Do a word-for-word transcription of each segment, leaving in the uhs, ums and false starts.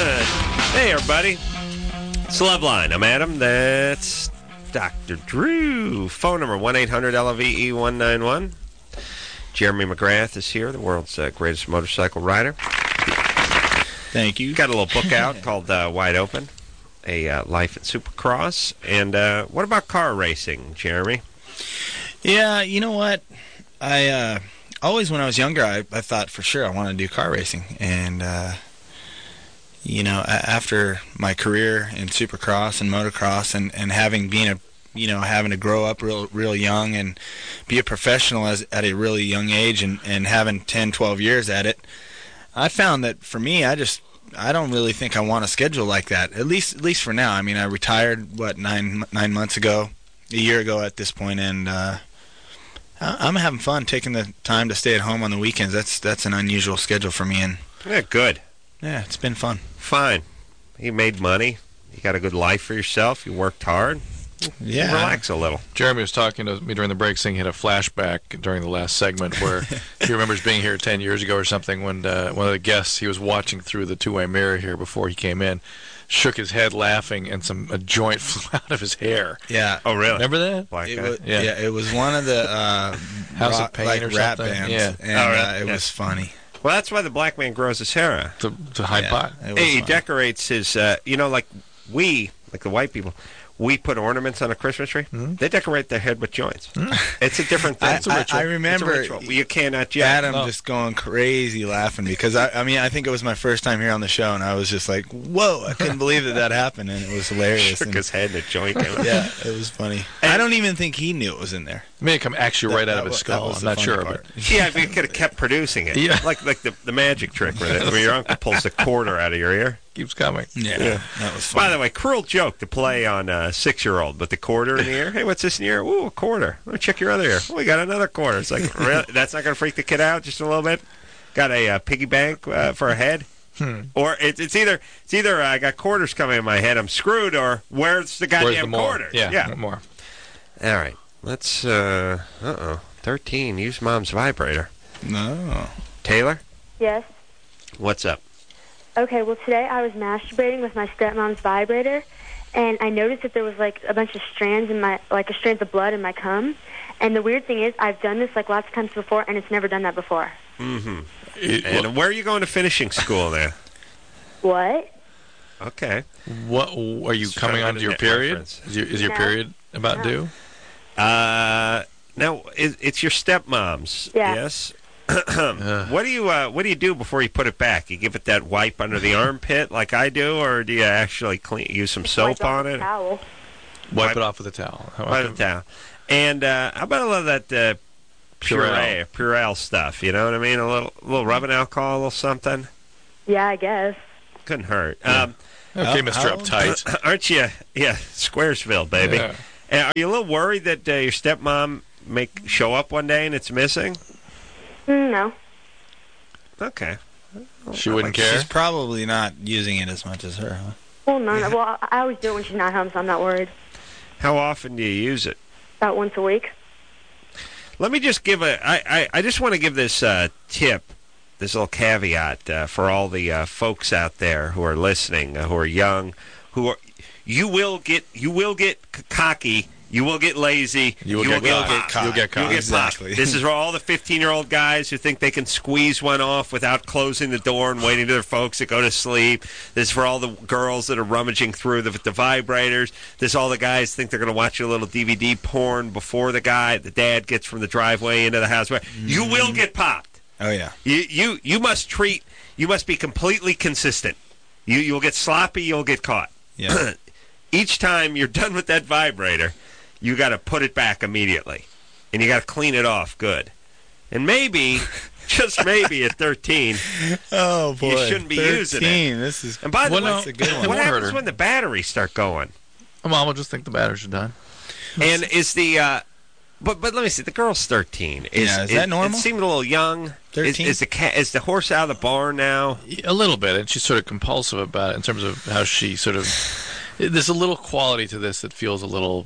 Hey, everybody. It's Loveline. I'm Adam. That's Doctor Drew. Phone number one eight hundred L V E one nine one. Jeremy McGrath is here, the world's uh, greatest motorcycle rider. Thank you. Got a little book out called uh, Wide Open, A uh, Life in Supercross. And uh, what about car racing, Jeremy? Yeah, you know what? I uh, always, when I was younger, I, I thought for sure I wanted to do car racing. And, uh, you know, a- after my career in Supercross and motocross and, and having been a, you know, having to grow up real real young and be a professional as, at a really young age and, and having ten, twelve years at it, I found that for me, I just, I don't really think I want a schedule like that, at least at least for now. I mean, I retired, what, nine nine months ago, a year ago at this point, and uh, I'm having fun taking the time to stay at home on the weekends. That's that's an unusual schedule for me, and Yeah, good. yeah, it's been fun. Fine. You made money. You got a good life for yourself. You worked hard. Yeah, Relax a little. Jeremy was talking to me during the break, saying he had a flashback during the last segment where he remembers being here ten years ago or something when uh, one of the guests he was watching through the two-way mirror here before he came in shook his head laughing and some a joint flew out of his hair. yeah. Oh, really? Remember that? Black It guy? was, Yeah. yeah. it was one of the uh, House of rock, Pain like or rap something. bands, Yeah. and Oh, really? uh, it Yeah. was funny. Well, that's why the black man grows his hair out. To, to hide Yeah, pot. it was Hey, he funny. decorates his, uh, you know, like we, like the white people, we put ornaments on a Christmas tree. Mm-hmm. They decorate their head with joints. It's a different thing. I, It's a I, ritual. I remember It's a ritual. You cannot judge. Adam No. just going crazy laughing because I, I mean I think it was my first time here on the show and I was just like, whoa, I couldn't believe that that happened, and it was hilarious. Shook and, his head and a joint came out. yeah, it was funny. I don't even think he knew it was in there. It may have come actually right That- out of that his wa- that skull. was I'm the not funny sure, part. but Yeah, if you could have kept producing it. Yeah. Like like the, the magic trick with it, where your uncle pulls the quarter out of your ear. keeps coming. Yeah, that was funny. By the way, cruel joke to play on a six-year-old, but the quarter in the ear. Hey, what's this in your ear? Ooh, a quarter. Let me check your other ear. Oh, we got another quarter. It's like, really? That's not going to freak the kid out just a little bit? Got a uh, piggy bank uh, for a head? Hmm. Or it's, it's either it's either uh, I got quarters coming in my head, I'm screwed, or where's the goddamn Where's the more? quarter? Yeah, yeah. more. All right. Let's, uh, uh-oh. thirteen, use mom's vibrator. No. Taylor, Yes. what's up? Okay, well, today I was masturbating with my stepmom's vibrator, and I noticed that there was, like, a bunch of strands in my, like, a strands of blood in my cum. And the weird thing is, I've done this, like, lots of times before, and it's never done that before. Mm-hmm. It- And where are you going to finishing school now? What? Okay. What are you Just coming trying to onto your net period? reference. Is your, is your No. period about No. due? Uh, now it, it's your stepmom's. Yeah. Yes. Uh, What do you uh, What do you do before you put it back? You give it that wipe under the armpit like I do, or do you actually clean use some soap Wipe off on the it? Towel. wipe Wipe- it off with a towel. How Wipe often- the towel. And uh, how about a little of that uh, Purell, Purell. Purell stuff? You know what I mean? A little, little rubbing alcohol, a little something. Yeah, I guess. Couldn't hurt. Um, Okay, How- Mister how- Uptight. aren't you? Yeah, Squaresville, baby. Yeah. And are you a little worried that uh, your stepmom make show up one day and it's missing? Mm, no. Okay. She wouldn't care. She's probably not using it as much as her, huh? Well, no, no. Well, I I always do it when she's not home, so I'm not worried. How often do you use it? About once a week. Let me just give a. I, I, I just want to give this uh, tip, this little caveat uh, for all the uh, folks out there who are listening, uh, who are young, who are. You will get. You will get c- cocky. You will get lazy. You will get caught. popped. You'll get caught. You'll get Exactly. popped. This is for all the fifteen-year-old guys who think they can squeeze one off without closing the door and waiting to their folks to go to sleep. This is for all the girls that are rummaging through the, the vibrators. This is all the guys think they're going to watch a little D V D porn before the guy, the dad, gets from the driveway into the house. You will get popped. Oh, yeah. You you you must treat. You must be completely consistent. You you'll get sloppy. You'll get caught. Yeah. Each time you're done with that vibrator, you got to put it back immediately, and you got to clean it off good. And maybe, just maybe, at thirteen, Oh, boy. You shouldn't be using it. thirteen. This is and by the Well, way, no, that's a good it one. what won't hurt happens her. when the batteries start going? Mom will just think the batteries are done. And is the uh, but but let me see, the girl's thirteen. Is, Yeah, is that normal? It seemed a little young. Is, thirteen? is the cat is the horse out of the barn now? A little bit, and she's sort of compulsive about it in terms of how she sort of. There's a little quality to this that feels a little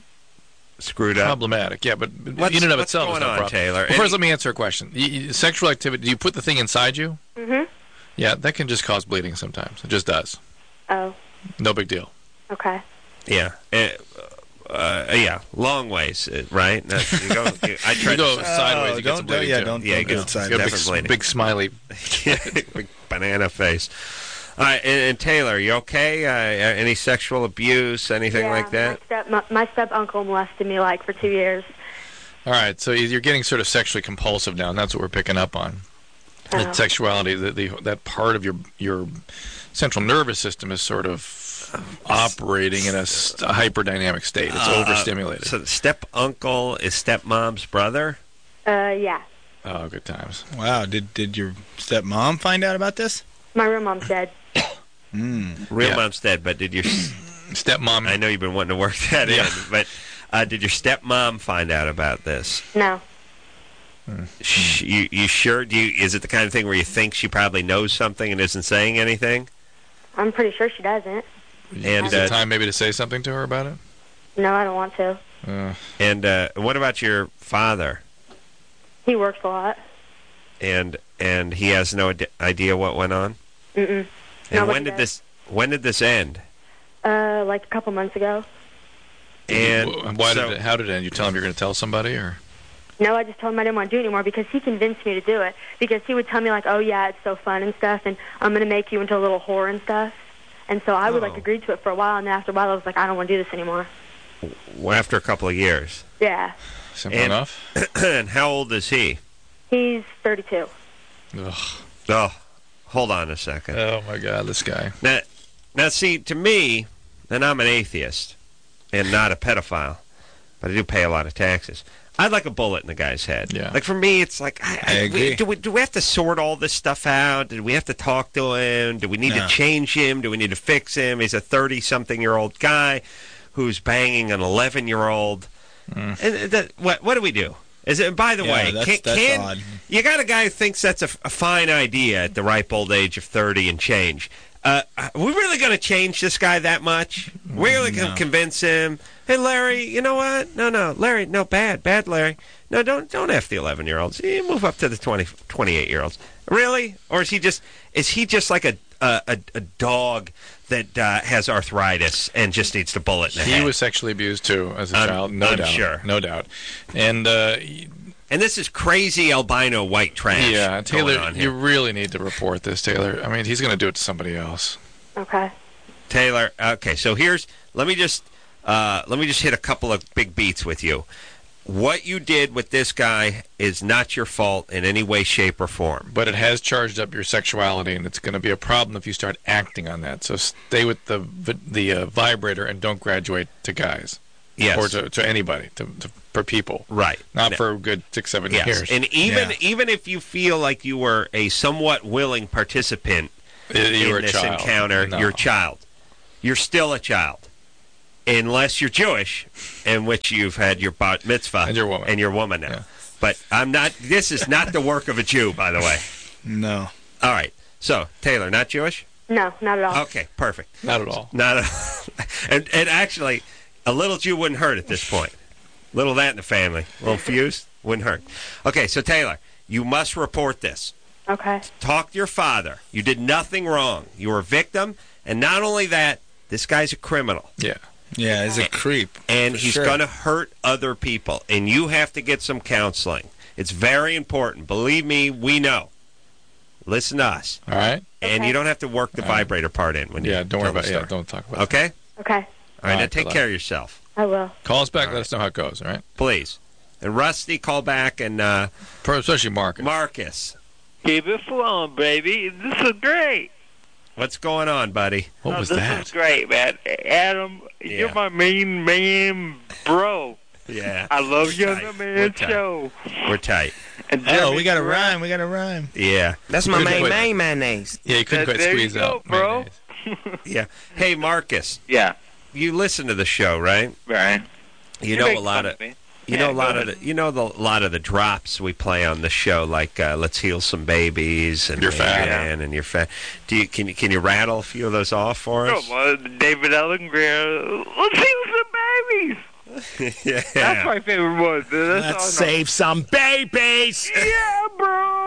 Screwed up. problematic. Yeah, but What's- in and of what's itself going is no on, problem. Taylor? Well, first, Any- let me answer a question. You- you- Sexual activity. Do you put the thing inside you? Mm-hmm. Yeah, that can just cause bleeding sometimes. It just does. Oh, No big deal. okay. Yeah. Uh, uh, yeah, long ways, uh, right? No, you go, you, I You tried go to sideways, Oh, you get don't some do- bleeding yeah, too. don't- Yeah, don't you do go- it sideways. You got a Definitely. big, big smiley. big banana face. All right, and, and Taylor, you okay? Uh, any sexual abuse, anything yeah, like that? My step, my, my step uncle molested me like for two years. All right, so you're getting sort of sexually compulsive now, and that's what we're picking up on. Oh. That sexuality, the, the, that part of your your central nervous system is sort of operating in a, st- a hyperdynamic state. It's Uh, overstimulated. So the step uncle is stepmom's brother? Uh, yeah. Oh, good times. Wow, did did your stepmom find out about this? My real mom's dead. Mm. Real Yeah. mom's dead, but did your... Stepmom. I know you've been wanting to work that Yeah. in, but uh, did your stepmom find out about this? No. Sh- you, you sure? Do you? Is it the kind of thing where you think she probably knows something and isn't saying anything? I'm pretty sure she doesn't. And Is it uh, time maybe to say something to her about it? No, I don't want to. Uh, and uh, what about your father? He works a lot. And and he has no ide- idea what went on. Mm-mm. And Nobody when did does. this? When did this end? Uh, like a couple months ago. And wh- why so- did it, how did it end? You tell him you're going to tell somebody, or No, I just told him I didn't want to do it anymore because he convinced me to do it. Because he would tell me, like, oh, yeah, it's so fun and stuff, and I'm going to make you into a little whore and stuff. And so I would, Oh. like, agree to it for a while, and then after a while I was like, I don't want to do this anymore. Well, after a couple of years. Yeah. simple And- enough? And how old is he? He's thirty-two. Ugh. Oh, hold on a second. Oh my God, this guy. Now, now, see, to me, and I'm an atheist and not a pedophile, but I do pay a lot of taxes. I'd like a bullet in the guy's head. Yeah. Like, for me, it's like, I, I agree. We, do, we, do we have to sort all this stuff out? Do we have to talk to him? Do we need No. to change him? Do we need to fix him? He's a thirty-something-year-old guy who's banging an eleven-year-old. Mm. And that, what, what do we do? Is it? By the Yeah, way, that's- can, that's can odd. you got a guy who thinks that's a, a fine idea at the ripe old age of thirty and change? Uh, are we really going to change this guy that much? We're really going to No. convince him? Hey, Larry, you know what? No, no, Larry, no, bad, bad, Larry. No, don't, don't f the eleven-year-olds. You move up to the twenty, twenty-eight-year-olds. Really? Or is he just, is he just like a a, a, a dog that uh, has arthritis and just needs to bullet in the He head? was sexually abused too as a I'm- child, no I'm doubt. sure. No doubt. And uh, y- And this is crazy albino white trash. yeah, Taylor, going on here. you really need to report this, Taylor. I mean, he's going to do it to somebody else. Okay. Taylor, okay, so here's let me just uh, let me just hit a couple of big beats with you. What you did with this guy is not your fault in any way, shape, or form. But it has charged up your sexuality, and it's going to be a problem if you start acting on that. So stay with the vi- the uh, vibrator and don't graduate to guys Yes, or to, to anybody, to, to for people, right. not No. for a good six, seven Yes, years. and even Yeah. even if you feel like you were a somewhat willing participant you in were a this child. encounter, No. you're a child. You're still a child. Unless you're Jewish, in which you've had your bat mitzvah. And you're a woman. And you're a woman now. Yeah. But I'm not, this is not the work of a Jew, by the way. No. All right. So, Taylor, not Jewish? No, not at all. Okay, perfect. Not at all. Not a, and, and actually, a little Jew wouldn't hurt at this point. Little of that in the family. A little fused wouldn't hurt. Okay, so Taylor, you must report this. Okay. Talk to your father. You did nothing wrong. You were a victim, and not only that, this guy's a criminal. Yeah. Yeah, he's a creep. And For he's sure. going to hurt other people. And you have to get some counseling. It's very important. Believe me, we know. Listen to us. All right. And Okay. you don't have to work the All right. vibrator part in when you Yeah. Don't worry tell the about. Yeah. story. Don't talk about. Okay? Okay. All right, All now right, take good care of yourself, I will. That. Call us back. All Let right. us know how it goes. All right. please. And Rusty, call back. And uh, For, especially Marcus. Marcus, Keep it flowing, baby. This is great. what's going on, buddy? What Oh, was this that? is great, man. Adam, Yeah. you're my main man, bro. Yeah. I love you on Tight. the We're man tight. show. We're tight. And Oh, Jeremy we got a Durant- rhyme. We got a rhyme. Yeah. That's my Couldn't main quite- main mayonnaise. Yeah, you couldn't There- quite there you squeeze go, out. bro. mayonnaise. Yeah. Hey, Marcus, Yeah, you listen to the show, right? right. You You know make a lot fun of me. you Yeah, know a go lot of ahead. the you know the lot of the drops we play on the show, like uh, "Let's Heal Some Babies" and You're fat. Adrian and you're fat. Do you can you can you rattle a few of those off for Oh, us? well, David Ellingren. Let's see some babies. yeah. That's my favorite one. Dude. That's Let's awesome. save some babies. Yeah, bro.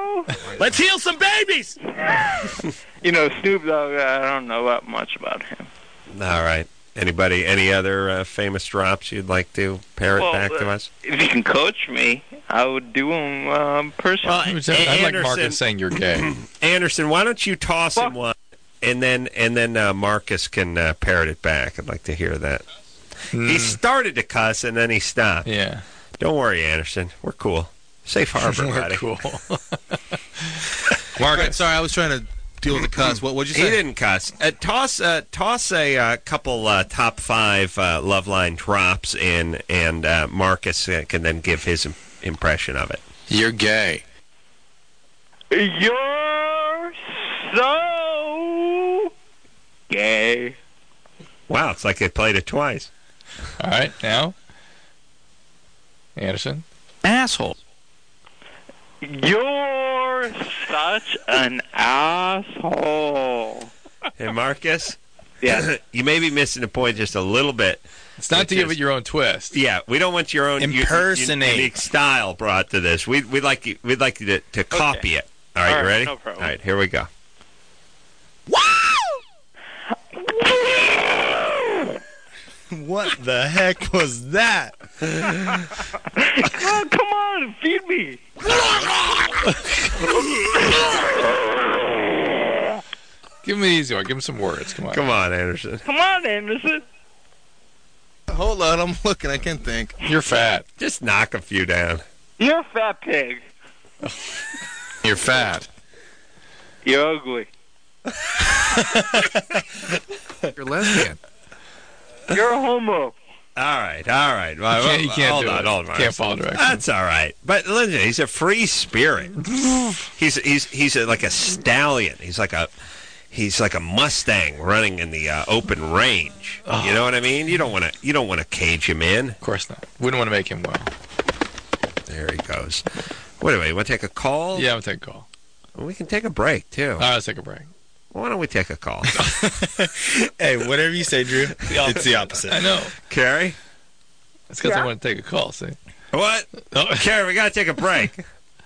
bro. Let's heal some babies. You know, Snoop Dogg, I don't know that much about him. All right. Anybody, any other uh, famous drops you'd like to parrot Well, back to uh, us? If you can coach me, I would do them um, personally. Well, I would say- I'd like Anderson- Marcus saying you're gay. Anderson, why don't you toss him Fuck. one, and then and then uh, Marcus can uh, parrot it back. I'd like to hear that. He started to cuss and then he stopped. Yeah. Don't worry, Anderson. We're cool. Safe harbor, We're buddy. cool. Marcus, sorry, I was trying to deal with the cuss. What would you He say? didn't cuss. Uh, toss, uh, toss a uh, couple uh, top five uh, love line drops in, and uh, Marcus uh, can then give his im- impression of it. You're gay. You're so gay. Wow, it's like they played it twice. All right, now, Anderson. Asshole. You're such an asshole. Hey, Marcus, Yeah. you may be missing the point just a little bit. It's not to Which give is- it your own twist. Yeah, we don't want your own u- u- Impersonate. unique style brought to this. We'd, we'd like you, we'd like you to, to copy it. All right, All you right, ready? no problem. All right, here we go. What the heck was that? Oh, come on, feed me. Give him the easy one. Give him some words. Come on. Come on, Anderson. Come on, Anderson. Hold on, I'm looking. I can't think. You're fat. Just knock a few down. You're a fat pig. You're fat. You're ugly. You're lesbian. You're a homo. All right, all right. Well, You can't- you can't hold do on, it. hold on. Can't Marcus. follow directions. That's all right. But listen, he's a free spirit. he's he's he's a, like a stallion. He's like a he's like a Mustang running in the uh, open range. You know what I mean? You don't want to you don't want to cage him in. Of course not. Wouldn't want to make him well. There he goes. What do we want to take a call? Yeah, I'll take a call. We can take a break too. All right, let's take a break. Why don't we take a call? Hey, whatever you say, Drew, it's the opposite. I know. Carrie? It's because I Yeah. want to take a call, see? What? Oh. Carrie, we got to take a break.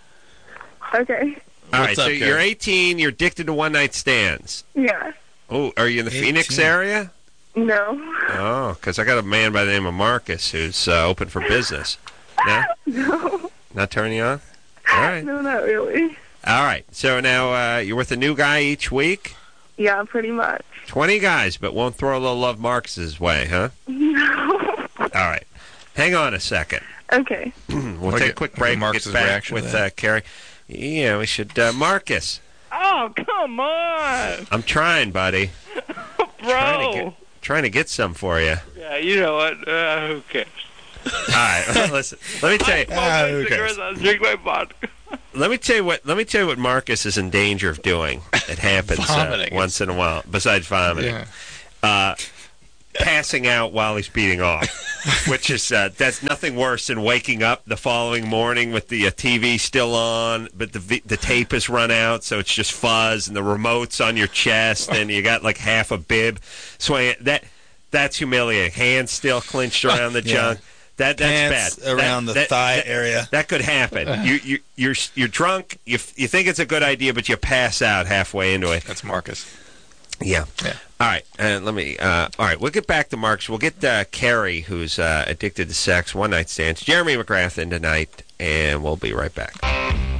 Okay. All right, What's so up, you're Carrie? eighteen, you're addicted to one-night stands. Yeah. Oh, are you in the Phoenix eighteen. area? No. Oh, because I got a man by the name of Marcus who's uh, open for business. No? No. Not turning you on? All right. No, not really. All right. So now uh, you're with a new guy each week? Yeah, pretty much. twenty guys, but won't throw a little love Marcus's way, huh? No. All right. Hang on a second. Okay. We'll Look take a at- quick look at break and Marcus's get back reaction to with that. uh, Carrie. Yeah, we should. Uh, Marcus, Oh, come on, I'm trying, buddy. Trying to bro. get, trying to get some for you. Yeah, you know what? Uh, who cares? All right. Listen, let me tell you. Smoke Ah, my who cigarettes, cares? I'll drink my vodka. Let me tell you what. Let me tell you what Marcus is in danger of doing. It happens uh, Vomiting. once in a while. Besides vomiting, Yeah. uh, passing out while he's beating off, which is uh, that's nothing worse than waking up the following morning with the uh, T V still on, but the v- the tape has run out, so it's just fuzz, and the remote's on your chest, and you got like half a bib swaying. That that's humiliating. Hands still clenched around the Yeah. junk. That that's Pants bad. around That- the that- thigh that- area. That could happen. You you you're you're drunk. You f- you think it's a good idea, but you pass out halfway into it. That's Marcus. Yeah. Yeah. All right. And let me. Uh, all right. We'll get back to Marcus. We'll get uh, Carrie, who's uh, addicted to sex, one night stands. Jeremy McGrath in tonight, and we'll be right back.